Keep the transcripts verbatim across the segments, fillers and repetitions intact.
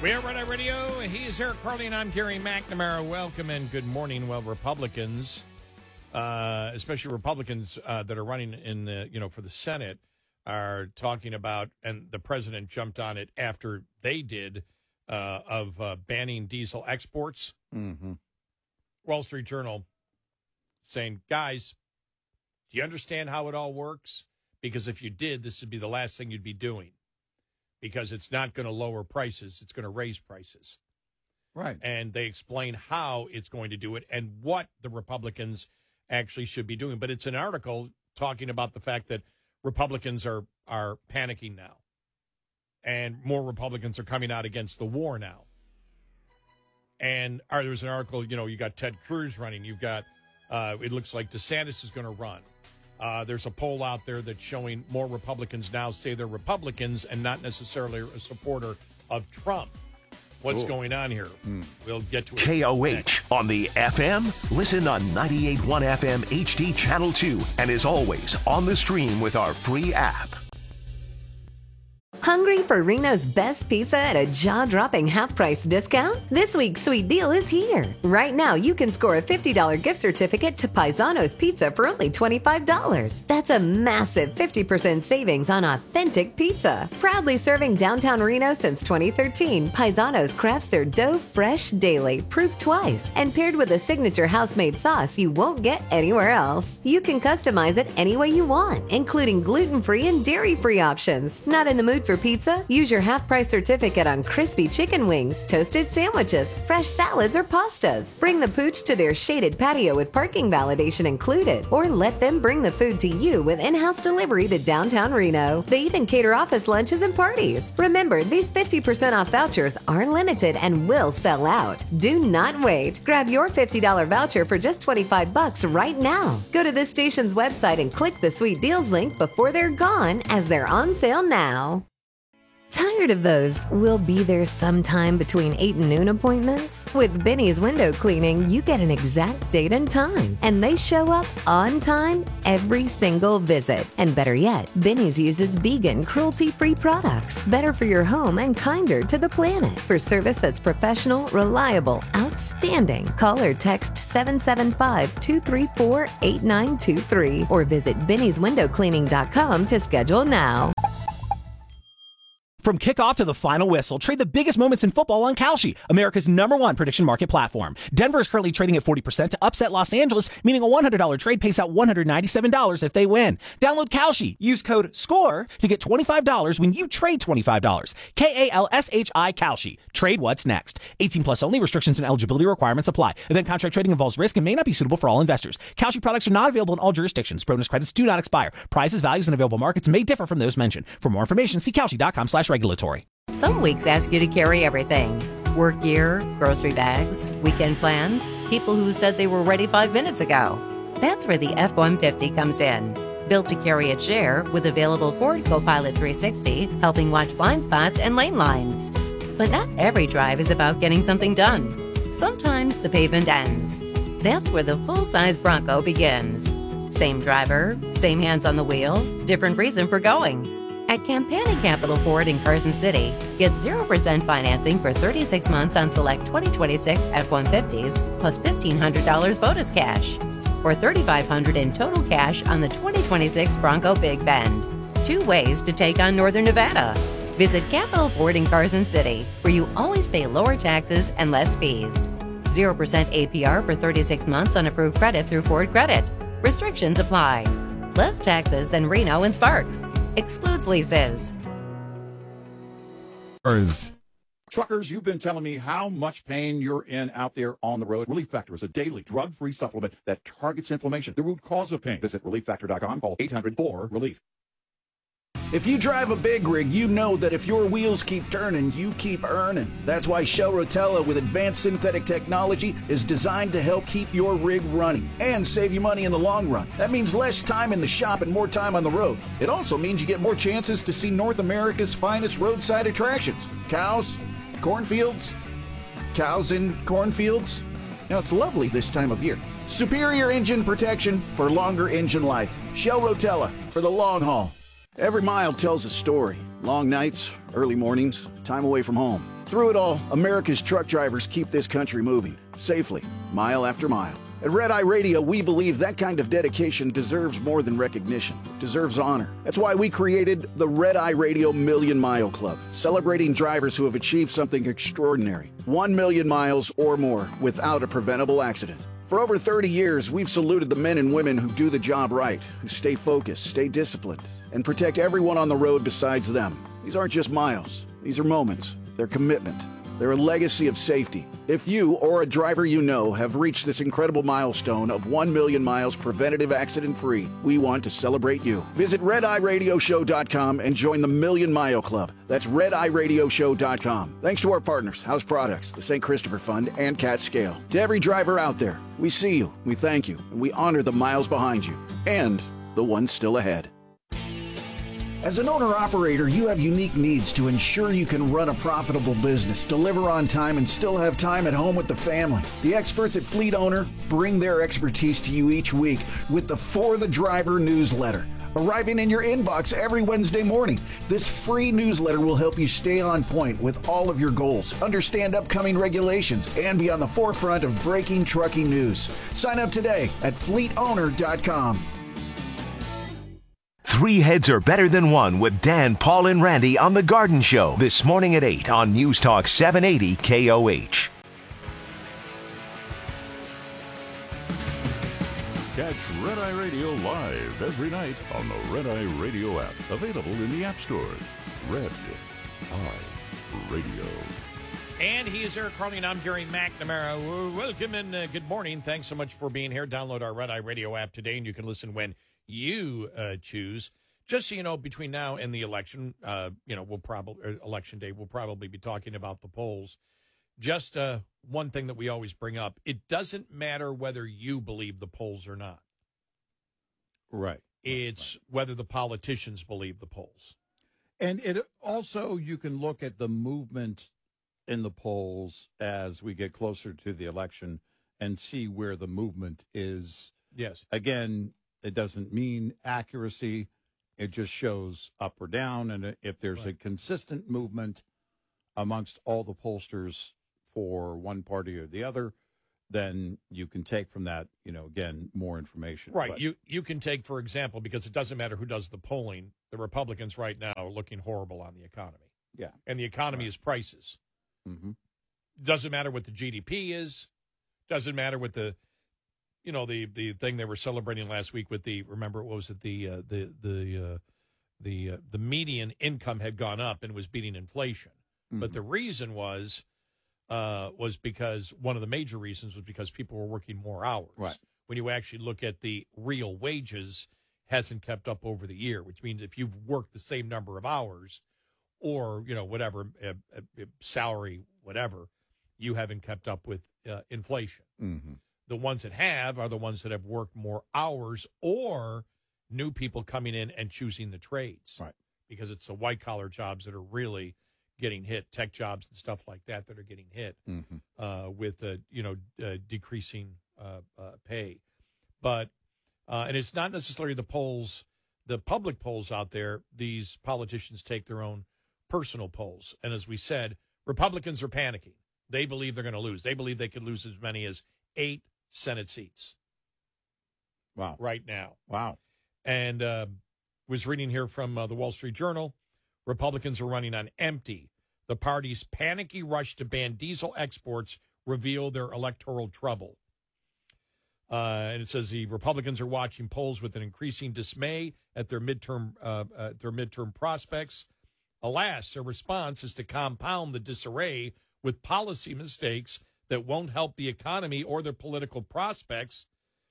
We are Red Eye Radio. He's Eric Carly, and I'm Gary McNamara. Welcome and good morning. Well, Republicans, uh, especially Republicans uh, that are running in the, you know, for the Senate, are talking about, and the president jumped on it after they did, uh, of uh, banning diesel exports. Mm-hmm. Wall Street Journal saying, guys, do you understand how it all works? Because if you did, this would be the last thing you'd be doing. Because it's not going to lower prices, it's going to raise prices. Right. And they explain how it's going to do it and what the Republicans actually should be doing. But it's an article talking about the fact that Republicans are, are panicking now. And more Republicans are coming out against the war now. And uh, there's an article, you know, you got Ted Cruz running. You've got, uh, it looks like DeSantis is going to run. Uh, there's a poll out there that's showing more Republicans now say they're Republicans and not necessarily a supporter of Trump. What's Ooh. going on here? Mm. We'll get to it. K O H next. On the F M. Listen on ninety-eight point one F M H D Channel two. And as always, on the stream with our free app. Hungry for Reno's best pizza at a jaw-dropping half-price discount? This week's sweet deal is here. Right now, you can score a fifty dollars gift certificate to Paisano's Pizza for only twenty-five dollars. That's a massive fifty percent savings on authentic pizza. Proudly serving downtown Reno since twenty thirteen, Paisano's crafts their dough fresh daily, proof twice, and paired with a signature house-made sauce you won't get anywhere else. You can customize it any way you want, including gluten-free and dairy-free options. Not in the mood for pizza? Use your half-price certificate on crispy chicken wings, toasted sandwiches, fresh salads, or pastas. Bring the pooch to their shaded patio with parking validation included, or let them bring the food to you with in-house delivery to downtown Reno. They even cater office lunches and parties. Remember, these fifty percent off vouchers are limited and will sell out. Do not wait. Grab your fifty dollars voucher for just twenty-five bucks right now. Go to this station's website and click the Sweet Deals link before they're gone, as they're on sale now. Tired of those "we'll be there sometime between eight and noon" appointments? With Benny's Window Cleaning, you get an exact date and time, and they show up on time every single visit. And better yet, Benny's uses vegan, cruelty-free products, better for your home and kinder to the planet. For service that's professional, reliable, outstanding, call or text seven seven five, two three four, eight nine two three or visit Benny's Window Cleaning dot com to schedule now. From kickoff to the final whistle, trade the biggest moments in football on Kalshi, America's number one prediction market platform. Denver is currently trading at forty percent to upset Los Angeles, meaning a one hundred dollars trade pays out one hundred ninety-seven dollars if they win. Download Kalshi. Use code SCORE to get twenty-five dollars when you trade twenty-five dollars. K A L S H I Kalshi. Trade what's next. eighteen plus only. Restrictions and eligibility requirements apply. Event contract trading involves risk and may not be suitable for all investors. Kalshi products are not available in all jurisdictions. Bonus credits do not expire. Prices, values, and available markets may differ from those mentioned. For more information, see Kalshi dot com slash regulatory. Some weeks ask you to carry everything. Work gear, grocery bags, weekend plans, people who said they were ready five minutes ago. That's where the F one fifty comes in. Built to carry its share with available Ford Copilot three sixty, helping watch blind spots and lane lines. But not every drive is about getting something done. Sometimes the pavement ends. That's where the full-size Bronco begins. Same driver, same hands on the wheel, different reason for going. At Campani Capital Ford in Carson City, get zero percent financing for thirty-six months on select twenty twenty-six F one fifties plus fifteen hundred dollars bonus cash, or thirty-five hundred dollars in total cash on the twenty twenty-six Bronco Big Bend. Two ways to take on Northern Nevada. Visit Capital Ford in Carson City, where you always pay lower taxes and less fees. zero percent A P R for thirty-six months on approved credit through Ford Credit. Restrictions apply. Less taxes than Reno and Sparks. Excludes leases. Truckers, you've been telling me how much pain you're in out there on the road. Relief Factor is a daily drug-free supplement that targets inflammation, the root cause of pain. Visit relief factor dot com. Call eight hundred four relief. If you drive a big rig, you know that if your wheels keep turning, you keep earning. That's why Shell Rotella with advanced synthetic technology is designed to help keep your rig running and save you money in the long run. That means less time in the shop and more time on the road. It also means you get more chances to see North America's finest roadside attractions. Cows, cornfields, cows in cornfields. Now, it's lovely this time of year. Superior engine protection for longer engine life. Shell Rotella for the long haul. Every mile tells a story. Long nights, early mornings, time away from home. Through it all, America's truck drivers keep this country moving, safely, mile after mile. At Red Eye Radio, we believe that kind of dedication deserves more than recognition. It deserves honor. That's why we created the Red Eye Radio Million Mile Club, celebrating drivers who have achieved something extraordinary. One million miles or more without a preventable accident. For over thirty years, we've saluted the men and women who do the job right, who stay focused, stay disciplined, and protect everyone on the road besides them. These aren't just miles. These are moments. They're commitment. They're a legacy of safety. If you or a driver you know have reached this incredible milestone of one million miles preventative accident-free, we want to celebrate you. Visit red eye radio show dot com and join the Million Mile Club. That's red eye radio show dot com. Thanks to our partners, House Products, the Saint Christopher Fund, and Cat Scale. To every driver out there, we see you, we thank you, and we honor the miles behind you and the ones still ahead. As an owner-operator, you have unique needs to ensure you can run a profitable business, deliver on time, and still have time at home with the family. The experts at Fleet Owner bring their expertise to you each week with the For the Driver newsletter, arriving in your inbox every Wednesday morning. This free newsletter will help you stay on point with all of your goals, understand upcoming regulations, and be on the forefront of breaking trucking news. Sign up today at fleet owner dot com. Three heads are better than one with Dan, Paul, and Randy on The Garden Show this morning at eight on News Talk seven eighty K O H. Catch Red Eye Radio live every night on the Red Eye Radio app. Available in the app stores. Red Eye Radio. And he is Eric Carly, and I'm Gary McNamara. Welcome and uh, good morning. Thanks so much for being here. Download our Red Eye Radio app today, and you can listen when you uh, choose. Just so you know, between now and the election, uh, you know, we'll probably election day, we'll probably be talking about the polls. Just uh, one thing that we always bring up: it doesn't matter whether you believe the polls or not. Right. It's right. Whether the politicians believe the polls. And it also, you can look at the movement in the polls as we get closer to the election and see where the movement is. Yes. Again, it doesn't mean accuracy. It just shows up or down. And if there's right. a consistent movement amongst all the pollsters for one party or the other, then you can take from that, you know, again, more information. Right. But, you you can take, for example, because it doesn't matter who does the polling, the Republicans right now are looking horrible on the economy. Yeah. And the economy right. is prices. Mm-hmm. Doesn't matter what the G D P is. Doesn't matter what the, you know, the, the thing they were celebrating last week with the, remember, what was it, the uh, the the uh, the uh, the median income had gone up and was beating inflation. Mm-hmm. But the reason was uh, was because one of the major reasons was because people were working more hours. Right. When you actually look at the real wages, hasn't kept up over the year, which means if you've worked the same number of hours, or you know whatever uh, uh, salary, whatever, you haven't kept up with uh, inflation. Mm-hmm. The ones that have are the ones that have worked more hours, or new people coming in and choosing the trades. Right. Because it's the white collar jobs that are really getting hit, tech jobs and stuff like that that are getting hit mm-hmm. uh, with uh, you know uh, decreasing uh, uh, pay. But uh, and it's not necessarily the polls, the public polls out there. These politicians take their own personal polls, and as we said, Republicans are panicking. They believe they're going to lose. They believe they could lose as many as eight Senate seats. Wow! Right now, wow. And uh, was reading here from uh, the Wall Street Journal. Republicans are running on empty. The party's panicky rush to ban diesel exports reveal their electoral trouble. Uh, and it says the Republicans are watching polls with an increasing dismay at their midterm uh, uh, their midterm prospects. Alas, their response is to compound the disarray with policy mistakes that won't help the economy or their political prospects.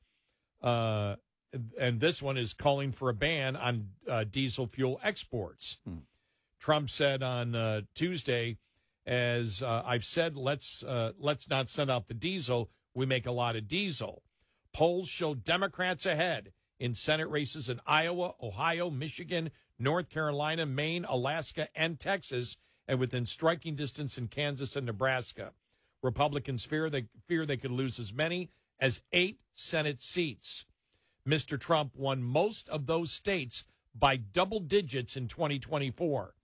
Uh, and this one is calling for a ban on uh, diesel fuel exports. Hmm. Trump said on uh, Tuesday, as uh, I've said, let's uh, let's not send out the diesel. We make a lot of diesel. Polls show Democrats ahead in Senate races in Iowa, Ohio, Michigan, North Carolina, Maine, Alaska, and Texas, and within striking distance in Kansas and Nebraska. Republicans fear they fear they could lose as many as eight Senate seats. Mister Trump won most of those states by double digits in twenty twenty-four. Hmm.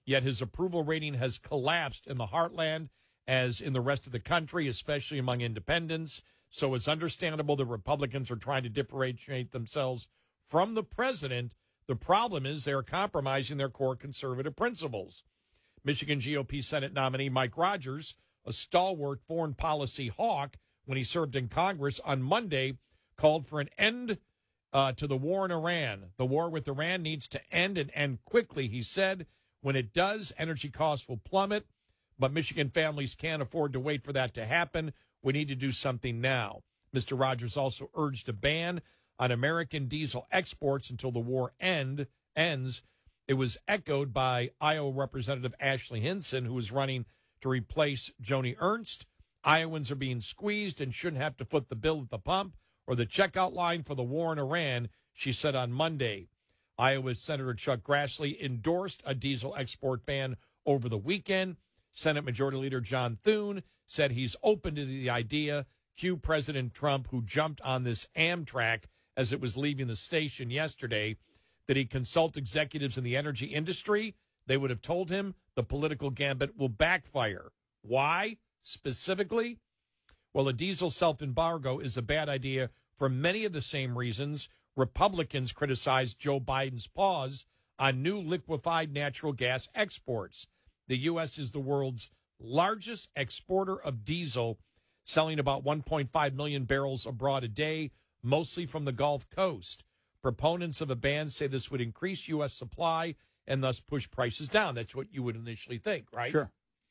yet his approval rating has collapsed in the heartland as in the rest of the country, especially among independents. So it's understandable that Republicans are trying to differentiate themselves from the president. The problem is they're compromising their core conservative principles. Michigan G O P Senate nominee Mike Rogers, a stalwart foreign policy hawk when he served in Congress on Monday, called for an end uh, to the war in Iran. The war with Iran needs to end and end quickly, he said. When it does, energy costs will plummet, but Michigan families can't afford to wait for that to happen. We need to do something now. Mister Rogers also urged a ban on American diesel exports until the war end ends. It was echoed by Iowa Representative Ashley Hinson, who is running to replace Joni Ernst. Iowans are being squeezed and shouldn't have to foot the bill at the pump or the checkout line for the war in Iran, she said on Monday. Iowa Senator Chuck Grassley endorsed a diesel export ban over the weekend. Senate Majority Leader John Thune said he's open to the idea. Cue President Trump, who jumped on this Amtrak as it was leaving the station yesterday, that he consult executives in the energy industry. They would have told him the political gambit will backfire. Why, specifically? Well, a diesel self-embargo is a bad idea for many of the same reasons Republicans criticized Joe Biden's pause on new liquefied natural gas exports. The U S is the world's largest exporter of diesel, selling about one point five million barrels abroad a day, mostly from the Gulf Coast. Proponents of a ban say this would increase U S supply and thus push prices down. That's what you would initially think, right? Sure.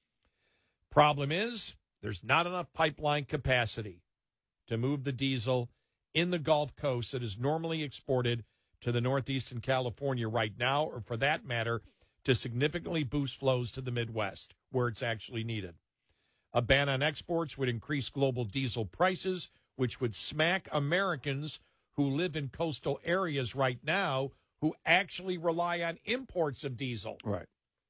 Problem is, there's not enough pipeline capacity to move the diesel in the Gulf Coast that is normally exported to the Northeast and California right now, or for that matter, to significantly boost flows to the Midwest, where it's actually needed. A ban on exports would increase global diesel prices, which would smack Americans who live in coastal areas right now who actually rely on imports of diesel. Right.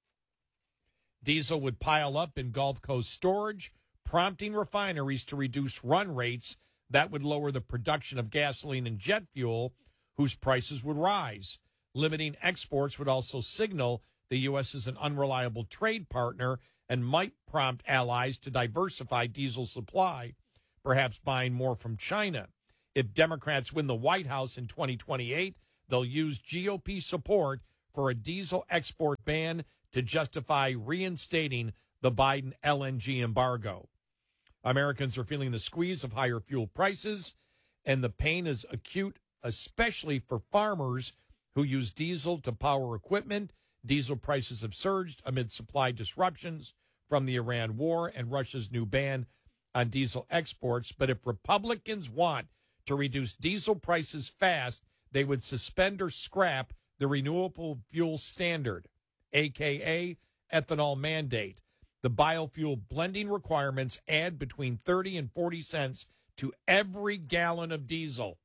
Diesel would pile up in Gulf Coast storage, prompting refineries to reduce run rates. That would lower the production of gasoline and jet fuel, whose prices would rise. Limiting exports would also signal the U S is an unreliable trade partner and might prompt allies to diversify diesel supply, perhaps buying more from China. If Democrats win the White House in twenty twenty-eight, they'll use G O P support for a diesel export ban to justify reinstating the Biden L N G embargo. Americans are feeling the squeeze of higher fuel prices, and the pain is acute, especially for farmers who use diesel to power equipment. Diesel prices have surged amid supply disruptions from the Iran war and Russia's new ban on diesel exports. But if Republicans want to reduce diesel prices fast, they would suspend or scrap the renewable fuel standard, a k a ethanol mandate. The biofuel blending requirements add between thirty and forty cents to every gallon of diesel.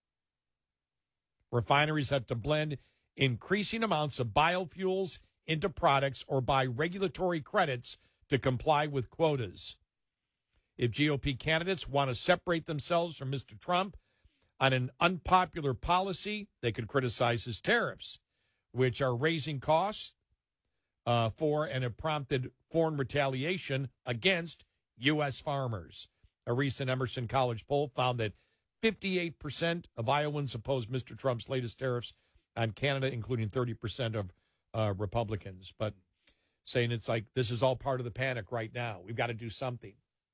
Refineries have to blend increasing amounts of biofuels into products or buy regulatory credits to comply with quotas. If G O P candidates want to separate themselves from Mister Trump on an unpopular policy, they could criticize his tariffs, which are raising costs uh, for and have prompted foreign retaliation against U S farmers. A recent Emerson College poll found that fifty-eight percent of Iowans oppose Mister Trump's latest tariffs on Canada, including thirty percent of uh, Republicans. But saying it's like this is all part of the panic right now. We've got to do something.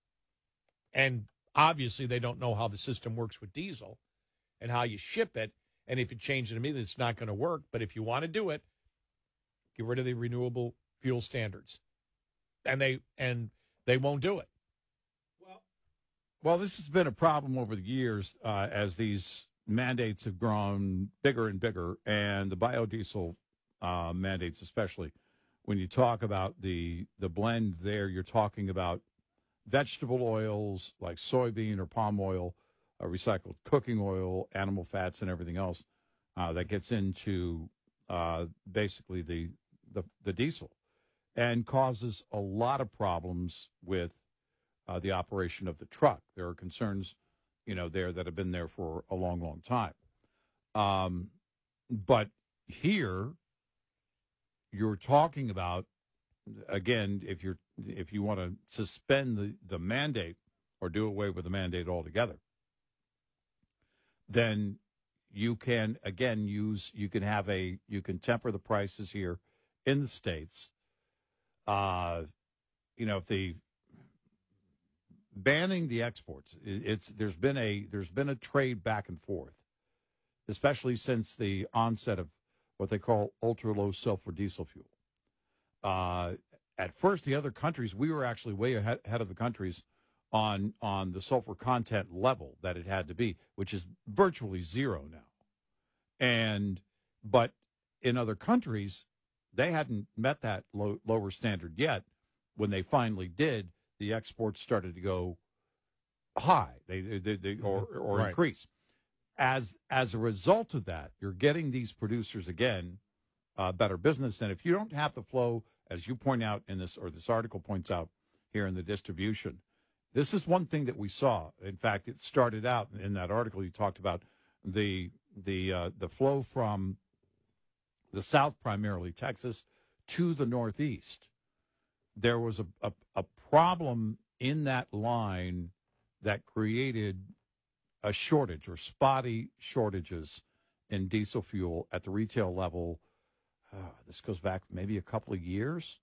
And obviously they don't know how the system works with diesel and how you ship it. And if you change it immediately, it's not going to work. But if you want to do it, get rid of the renewable fuel standards. And they and they won't do it. Well, well, this has been a problem over the years uh, as these mandates have grown bigger and bigger, and the biodiesel uh, mandates, especially when you talk about the the blend there, you're talking about vegetable oils like soybean or palm oil, uh, recycled cooking oil, animal fats, and everything else uh, that gets into uh, basically the, the the diesel, and causes a lot of problems with uh, the operation of the truck. There are concerns, you know, there that have been there for a long, long time. Um, but here, you're talking about again, if you're if you want to suspend the, the mandate or do away with the mandate altogether, then you can again use you can have a you can temper the prices here in the States. Uh, you know, if the banning the exports, it's there's been a there's been a trade back and forth, especially since the onset of what they call ultra low sulfur diesel fuel. Uh, at first, the other countries, we were actually way ahead, ahead of the countries on on the sulfur content level that it had to be, which is virtually zero now. And but in other countries, they hadn't met that low, lower standard yet. When they finally did, the exports started to go high, they, they, they, they or or right. increase. As as a result of that, you're getting these producers again uh, better business. And if you don't have the flow, as you point out in this, or this article points out here in the distribution, this is one thing that we saw. In fact, it started out in that article you talked about the the uh, the flow from the South, primarily Texas, to the Northeast. There was a, a, a problem in that line that created a shortage or spotty shortages in diesel fuel at the retail level. Uh, this goes back maybe a couple of years.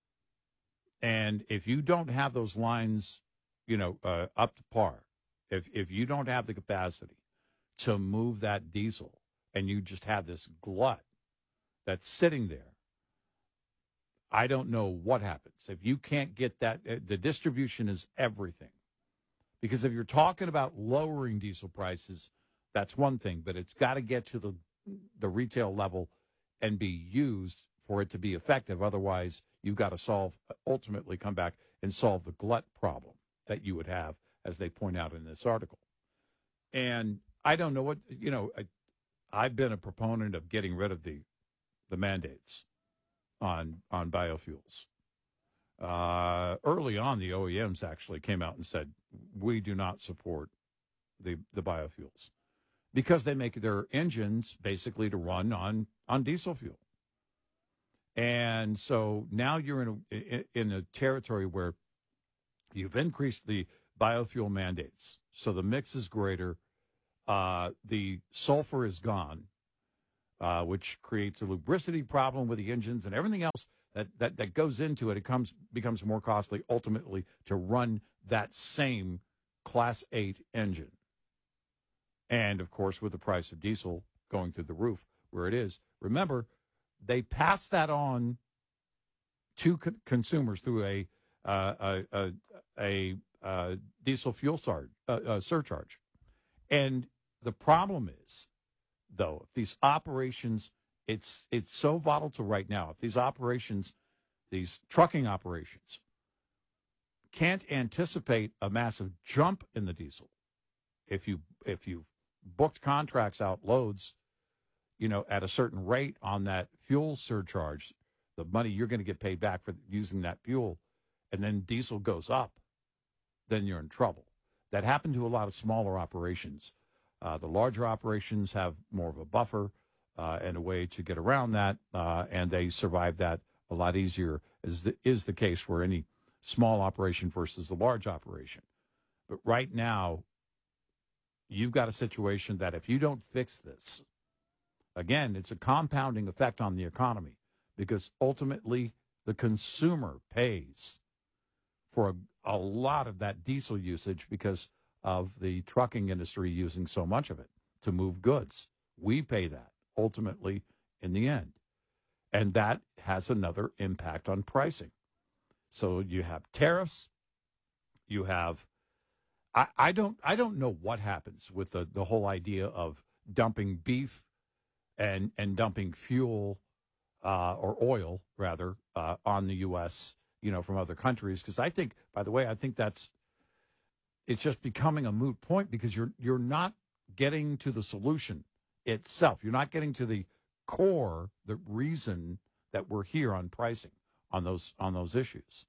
And if you don't have those lines, you know, uh, up to par, if if you don't have the capacity to move that diesel and you just have this glut that's sitting there, I don't know what happens. If you can't get that, the distribution is everything. Because if you're talking about lowering diesel prices, that's one thing, but it's got to get to the the retail level and be used for it to be effective. Otherwise, you've got to solve, ultimately come back and solve the glut problem that you would have, as they point out in this article. And I don't know what, you know, I, I've been a proponent of getting rid of the the mandates on on biofuels. Uh, early on, the O E Ms actually came out and said, we do not support the, the biofuels because they make their engines basically to run on, on diesel fuel. And so now you're in a, in a territory where you've increased the biofuel mandates. So the mix is greater. Uh, the sulfur is gone, uh, which creates a lubricity problem with the engines and everything else that, that, that goes into it. It comes becomes more costly ultimately to run that same Class eight engine. And, of course, with the price of diesel going through the roof where it is, remember, they pass that on to co- consumers through a uh, a, a, a uh, diesel fuel sar- uh, uh, surcharge. And the problem is, though, if these operations, it's it's so volatile right now. If these operations, these trucking operations, can't anticipate a massive jump in the diesel, if you if you've booked contracts out loads, you know, at a certain rate on that fuel surcharge, the money you're going to get paid back for using that fuel, and then diesel goes up, then you're in trouble. That happened to a lot of smaller operations. Uh, the larger operations have more of a buffer uh, and a way to get around that, uh, and they survive that a lot easier, as the, is the case for any small operation versus the large operation. But right now, you've got a situation that if you don't fix this, again, it's a compounding effect on the economy, because ultimately the consumer pays for a, a lot of that diesel usage because of the trucking industry using so much of it to move goods. We pay that ultimately in the end. And that has another impact on pricing. So you have tariffs, you have I, I don't I don't know what happens with the, the whole idea of dumping beef and and dumping fuel uh, or oil rather uh, on the U S, you know, from other countries, because I think, by the way, I think that's it's just becoming a moot point, because you're you're not getting to the solution itself. You're not getting to the core, the reason that we're here on pricing on those on those issues.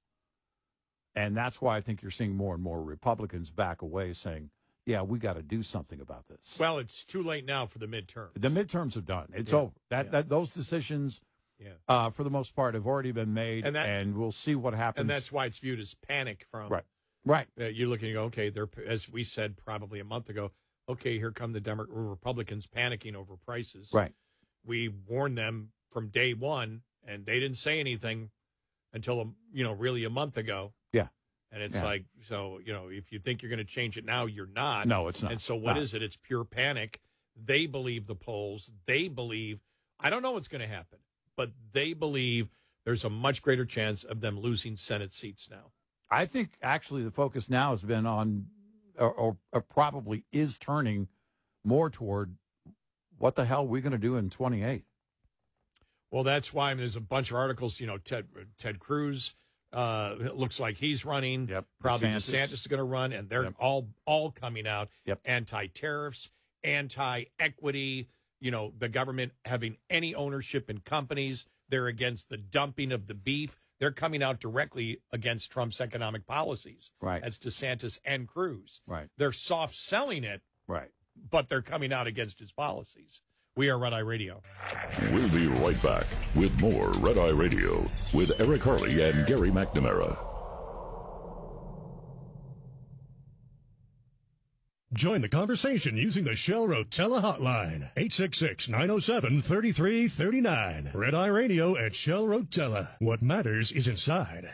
And that's why I think you're seeing more and more Republicans back away saying, yeah, we got to do something about this. Well, it's too late now for the midterms. The midterms are done. It's yeah. over. That yeah. that those decisions Yeah. uh, for the most part, have already been made, And and, that- we'll see what happens. And that's why it's viewed as panic from right. Right. Uh, you're looking to go, okay, they're, as we said probably a month ago, okay, here come the Demo- Republicans panicking over prices. Right. We warned them from day one, and they didn't say anything until, um, you know, really a month ago. Yeah. And it's Yeah. like, so, you know, if you think you're going to change it now, you're not. No, it's not. And so what Not. is it? It's pure panic. They believe the polls. They believe, I don't know what's going to happen, but they believe there's a much greater chance of them losing Senate seats now. I think actually the focus now has been on, or, or, or probably is turning more toward what the hell are we going to do in twenty-eight? Well, that's why there's a bunch of articles. You know, Ted Ted Cruz uh, it looks like he's running. Yep. Probably DeSantis. DeSantis, is going to run, and they're Yep. all all coming out. Yep. Anti-tariffs, anti-equity. You know, the government having any ownership in companies. They're against the dumping of the beef. They're coming out directly against Trump's economic policies. Right. That's DeSantis and Cruz. Right. They're soft selling it, Right. but they're coming out against his policies. We are Red Eye Radio. We'll be right back with more Red Eye Radio with Eric Harley and Gary McNamara. Join the conversation using the Shell Rotella hotline, eight six six, nine oh seven, three three three nine. Red Eye Radio at Shell Rotella. What matters is inside.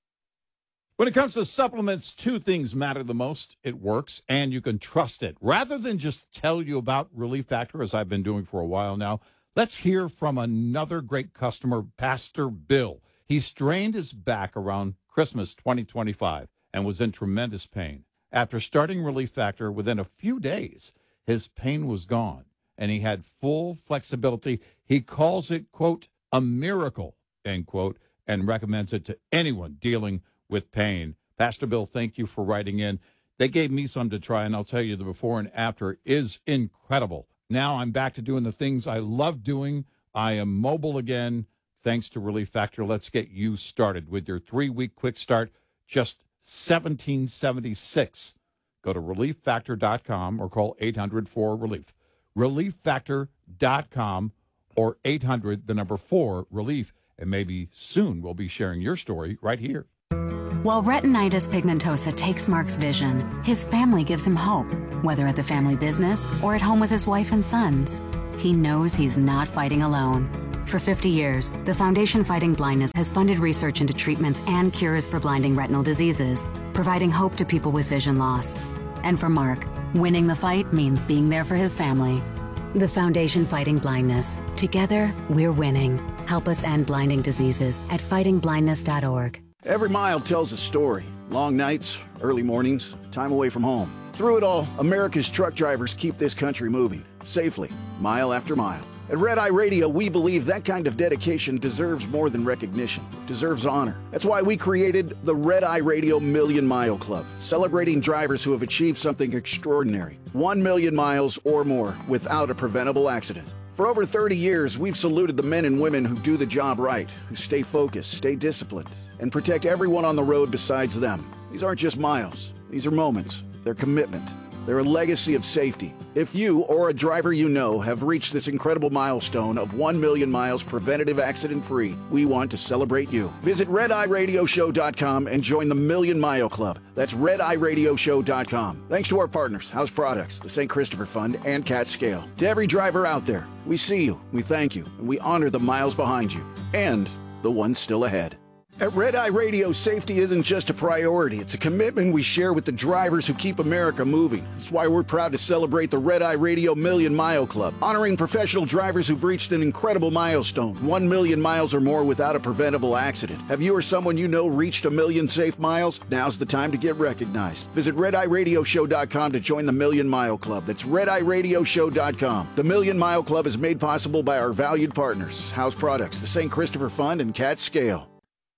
When it comes to supplements, two things matter the most. It works, and you can trust it. Rather than just tell you about Relief Factor, as I've been doing for a while now, let's hear from another great customer, Pastor Bill. He strained his back around Christmas twenty twenty-five and was in tremendous pain. After starting Relief Factor, within a few days, his pain was gone, and he had full flexibility. He calls it, quote, a miracle, end quote, and recommends it to anyone dealing with pain. Pastor Bill, thank you for writing in. They gave me some to try, and I'll tell you the before and after is incredible. Now I'm back to doing the things I love doing. I am mobile again, thanks to Relief Factor. Let's get you started with your three-week quick start, just seventeen seventy-six. Go to relief factor dot com or call eight hundred four relief. relief factor dot com or eight hundred, the number four, relief. And maybe soon we'll be sharing your story right here. While retinitis pigmentosa takes Mark's vision, his family gives him hope, whether at the family business or at home with his wife and sons. He knows he's not fighting alone. For fifty years, the Foundation Fighting Blindness has funded research into treatments and cures for blinding retinal diseases, providing hope to people with vision loss. And for Mark, winning the fight means being there for his family. The Foundation Fighting Blindness. Together, we're winning. Help us end blinding diseases at fighting blindness dot org. Every mile tells a story. Long nights, early mornings, time away from home. Through it all, America's truck drivers keep this country moving, safely, mile after mile. At Red Eye Radio, we believe that kind of dedication deserves more than recognition, deserves honor. That's why we created the Red Eye Radio Million Mile Club, celebrating drivers who have achieved something extraordinary. One million miles or more without a preventable accident. For over thirty years, we've saluted the men and women who do the job right, who stay focused, stay disciplined, and protect everyone on the road besides them. These aren't just miles. These are moments. They're commitment. They're a legacy of safety. If you or a driver you know have reached this incredible milestone of one million miles preventative accident-free, we want to celebrate you. Visit red eye radio show dot com and join the Million Mile Club. That's red eye radio show dot com. Thanks to our partners, House Products, the Saint Christopher Fund, and Cat Scale. To every driver out there, we see you, we thank you, and we honor the miles behind you and the ones still ahead. At Red Eye Radio, safety isn't just a priority. It's a commitment we share with the drivers who keep America moving. That's why we're proud to celebrate the Red Eye Radio Million Mile Club, honoring professional drivers who've reached an incredible milestone, one million miles or more without a preventable accident. Have you or someone you know reached a million safe miles? Now's the time to get recognized. Visit red eye radio show dot com to join the Million Mile Club. That's red eye radio show dot com. The Million Mile Club is made possible by our valued partners, House Products, the Saint Christopher Fund, and Cat Scale.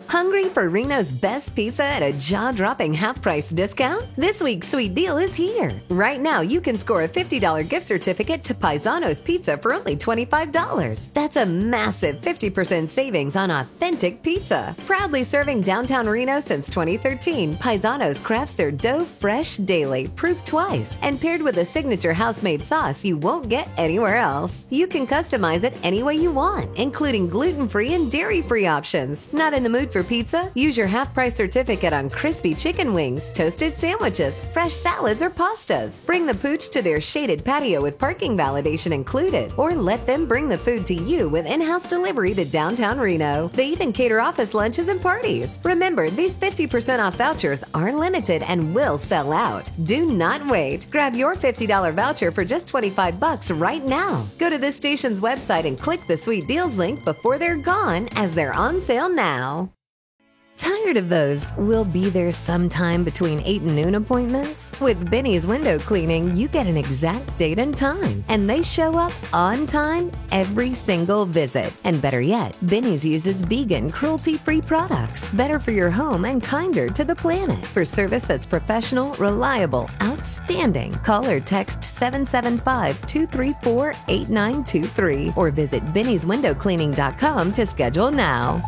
Hungry for Reno's best pizza at a jaw-dropping half-price discount? This week's sweet deal is here. Right now, you can score a fifty dollars gift certificate to Paisano's Pizza for only twenty-five dollars. That's a massive fifty percent savings on authentic pizza. Proudly serving downtown Reno since twenty thirteen, Paisano's crafts their dough fresh daily, proof twice, and paired with a signature house-made sauce you won't get anywhere else. You can customize it any way you want, including gluten-free and dairy-free options. Not in the mood for pizza? Use your half-price certificate on crispy chicken wings, toasted sandwiches, fresh salads, or pastas. Bring the pooch to their shaded patio with parking validation included, or let them bring the food to you with in-house delivery to downtown Reno. They even cater office lunches and parties. Remember, these fifty percent off vouchers are limited and will sell out. Do not wait. Grab your fifty dollars voucher for just twenty-five bucks right now. Go to this station's website and click the Sweet Deals link before they're gone, as they're on sale now. Tired of those "we'll be there sometime between eight and noon" appointments? With Benny's Window Cleaning, you get an exact date and time, and they show up on time every single visit. And better yet, Benny's uses vegan, cruelty-free products, better for your home and kinder to the planet. For service that's professional, reliable, outstanding, call or text seven seven five, two three four, eight nine two three or visit bennys window cleaning dot com to schedule now.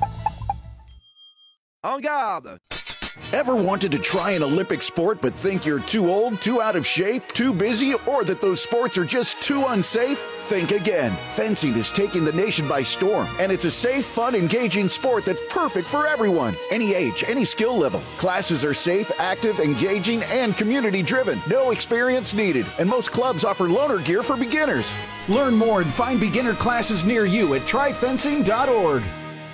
En garde! Ever wanted to try an Olympic sport but think you're too old, too out of shape, too busy, or that those sports are just too unsafe? Think again. Fencing is taking the nation by storm, and it's a safe, fun, engaging sport that's perfect for everyone. Any age, any skill level. Classes are safe, active, engaging, and community-driven. No experience needed, and most clubs offer loaner gear for beginners. Learn more and find beginner classes near you at try fencing dot org.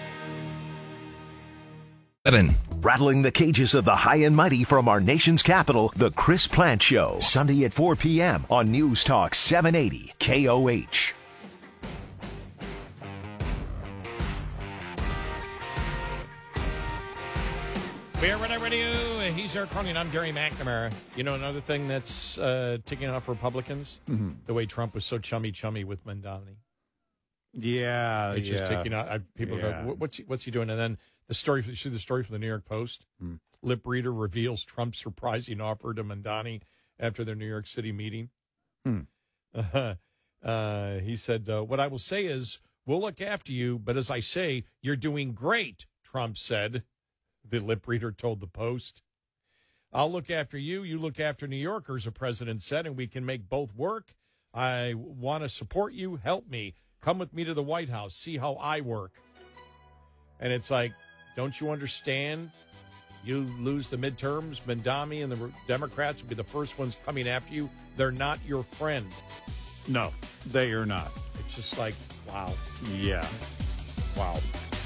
Seven. Rattling the cages of the high and mighty from our nation's capital, The Chris Plant Show, Sunday at four p.m. on News Talk seven eighty K O H. We're Red Eye Radio. He's Eric Cronin. I'm Gary McNamara. You know, another thing that's uh, ticking off Republicans? Mm-hmm. The way Trump was so chummy-chummy with Mamdani. Yeah, It's yeah. just taking out. I, people yeah. go, what's he, what's he doing? And then the story, you see the story from the New York Post? Mm. Lip reader reveals Trump's surprising offer to Mamdani after their New York City meeting. Mm. Uh, uh, he said, uh, what I will say is, we'll look after you, but as I say, you're doing great, Trump said. The lip reader told the Post. I'll look after you, you look after New Yorkers, the president said, and we can make both work. I want to support you. Help me. Come with me to the White House. See how I work. And it's like, don't you understand? You lose the midterms, Mamdani and the Democrats will be the first ones coming after you. They're not your friend. No, they are not. It's just like, wow. Yeah. Wow.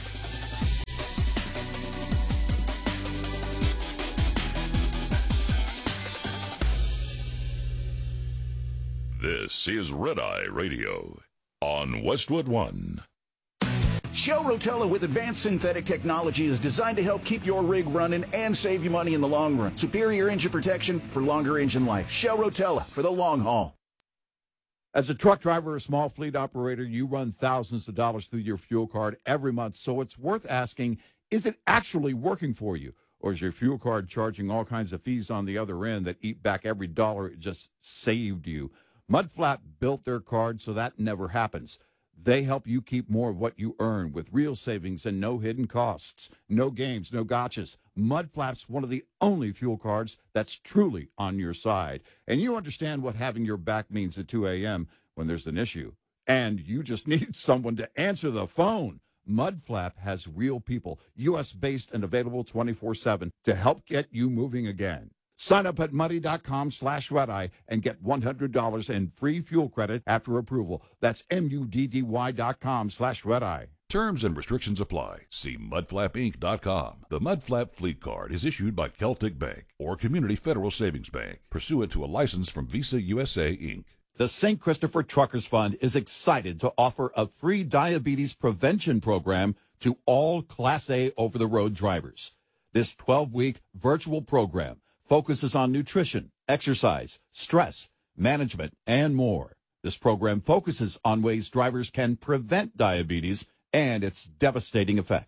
This is Red Eye Radio on Westwood One. Shell Rotella with advanced synthetic technology is designed to help keep your rig running and save you money in the long run. Superior engine protection for longer engine life. Shell Rotella for the long haul. As a truck driver or small fleet operator, you run thousands of dollars through your fuel card every month, so it's worth asking, is it actually working for you? Or is your fuel card charging all kinds of fees on the other end that eat back every dollar it just saved you? Mudflap built their card so that never happens. They help you keep more of what you earn with real savings and no hidden costs. No games, no gotchas. Mudflap's one of the only fuel cards that's truly on your side. And you understand what having your back means at two a.m. when there's an issue. And you just need someone to answer the phone. Mudflap has real people, U S-based and available twenty-four seven to help get you moving again. Sign up at muddy.com slash redeye and get one hundred dollars in free fuel credit after approval. That's M-U-D-D-Y dot com slash redeye. Terms and restrictions apply. See mudflap inc dot com. The Mudflap Fleet Card is issued by Celtic Bank or Community Federal Savings Bank, pursuant to a license from Visa U S A, Incorporated. The Saint Christopher Truckers Fund is excited to offer a free diabetes prevention program to all Class A over-the-road drivers. This twelve-week virtual program focuses on nutrition, exercise, stress, management, and more. This program focuses on ways drivers can prevent diabetes and its devastating effects.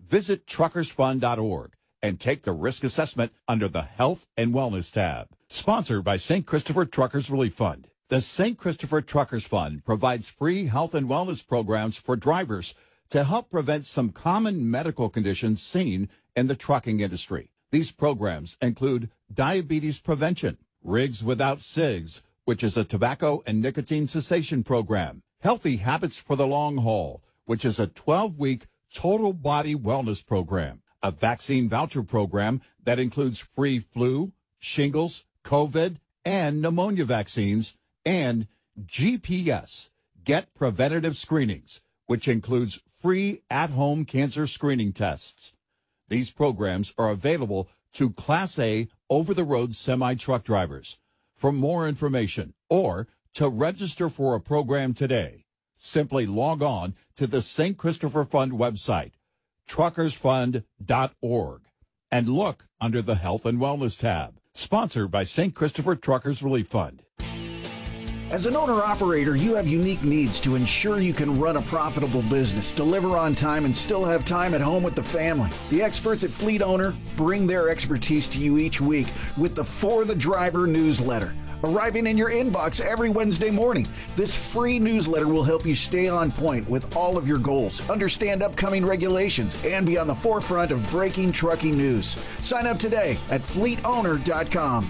Visit truckers fund dot org and take the risk assessment under the Health and Wellness tab. Sponsored by Saint Christopher Truckers Relief Fund. The Saint Christopher Truckers Fund provides free health and wellness programs for drivers to help prevent some common medical conditions seen in the trucking industry. These programs include diabetes prevention, Rigs Without Cigs, which is a tobacco and nicotine cessation program, Healthy Habits for the Long Haul, which is a twelve-week total body wellness program, a vaccine voucher program that includes free flu, shingles, COVID, and pneumonia vaccines, and G P S, Get Preventative Screenings, which includes free at-home cancer screening tests. These programs are available to Class A over-the-road semi-truck drivers. For more information or to register for a program today, simply log on to the Saint Christopher Fund website, truckers fund dot org, and look under the Health and Wellness tab. Sponsored by Saint Christopher Truckers Relief Fund. As an owner-operator, you have unique needs to ensure you can run a profitable business, deliver on time, and still have time at home with the family. The experts at Fleet Owner bring their expertise to you each week with the For the Driver newsletter, arriving in your inbox every Wednesday morning. This free newsletter will help you stay on point with all of your goals, understand upcoming regulations, and be on the forefront of breaking trucking news. Sign up today at fleet owner dot com.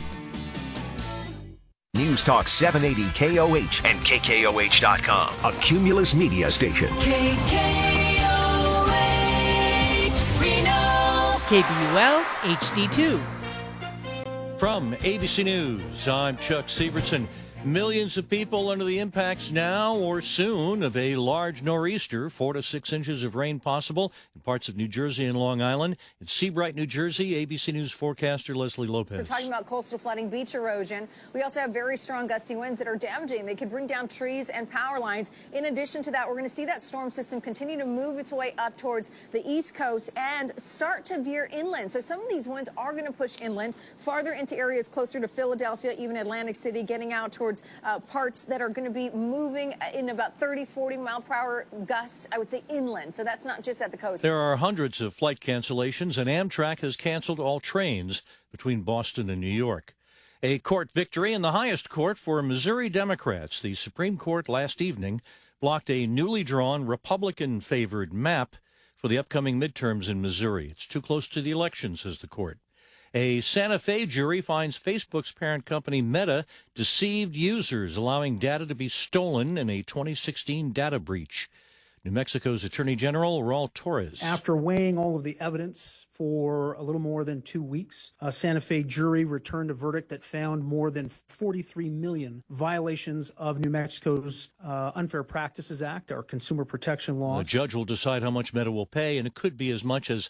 News Talk seven eighty K O H and K K O H dot com, a Cumulus media station. K K O H, Reno. K B U L H D two. From A B C News, I'm Chuck Sievertson. Millions of people under the impacts now or soon of a large nor'easter. Four to six inches of rain possible in parts of New Jersey and Long Island. In Seabright, New Jersey, A B C News forecaster Leslie Lopez. We're talking about coastal flooding, beach erosion. We also have very strong gusty winds that are damaging. They could bring down trees and power lines. In addition to that, we're going to see that storm system continue to move its way up towards the east coast and start to veer inland. So some of these winds are going to push inland, farther into areas closer to Philadelphia, even Atlantic City, getting out towards Uh, parts that are going to be moving in about thirty, forty mile per hour gusts, I would say inland. So that's not just at the coast. There are hundreds of flight cancellations, and Amtrak has canceled all trains between Boston and New York. A court victory in the highest court for Missouri Democrats. The Supreme Court last evening blocked a newly drawn Republican-favored map for the upcoming midterms in Missouri. It's too close to the election, says the court. A Santa Fe jury finds Facebook's parent company Meta deceived users, allowing data to be stolen in a twenty sixteen data breach. New Mexico's Attorney General Raul Torres. After weighing all of the evidence for a little more than two weeks, a Santa Fe jury returned a verdict that found more than forty-three million violations of New Mexico's uh, Unfair Practices Act, our consumer protection laws. The judge will decide how much Meta will pay, and it could be as much as